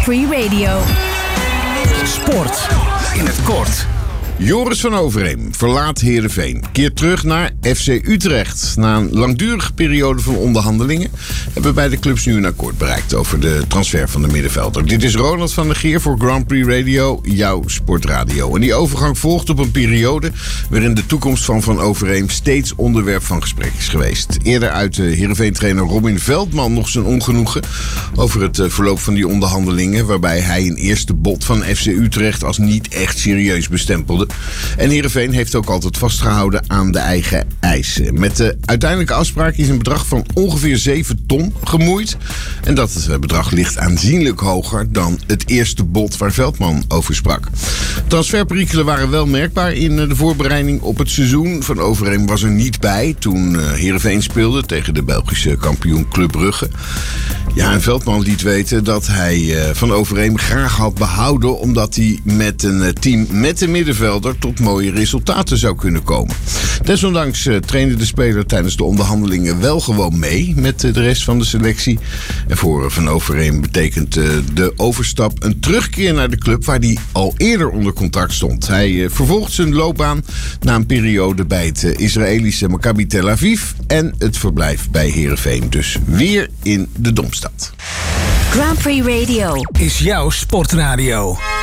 Grand Prix Radio. Sport in het kort. Joris van Overheem verlaat Heerenveen. Keert terug naar FC Utrecht. Na een langdurige periode van onderhandelingen hebben beide clubs nu een akkoord bereikt over de transfer van de middenvelder. Dit is Ronald van der Geer voor Grand Prix Radio, jouw sportradio. En die overgang volgt op een periode waarin de toekomst van Van Overheem steeds onderwerp van gesprek is geweest. Eerder uitte Heerenveen-trainer Robin Veldman nog zijn ongenoegen over het verloop van die onderhandelingen, waarbij hij een eerste bod van FC Utrecht als niet echt serieus bestempelde. En Heerenveen heeft ook altijd vastgehouden aan de eigen eisen. Met de uiteindelijke afspraak is een bedrag van ongeveer 7 ton gemoeid. En dat bedrag ligt aanzienlijk hoger dan het eerste bod waar Veldman over sprak. Transferperikelen waren wel merkbaar in de voorbereiding op het seizoen. Van Overheem was er niet bij toen Heerenveen speelde tegen de Belgische kampioen Club Brugge. Ja, en Veldman liet weten dat hij Van Overheem graag had behouden, omdat hij met een team met een middenvelder tot mooie resultaten zou kunnen komen. Desondanks trainde de speler tijdens de onderhandelingen wel gewoon mee met de rest van de selectie. En voor Van Overheem betekent de overstap een terugkeer naar de club waar hij al eerder onder contract stond. Hij vervolgt zijn loopbaan na een periode bij het Israëlische Maccabi Tel Aviv en het verblijf bij Heerenveen. Dus weer in de Domstad. Grand Prix Radio Is jouw sportradio.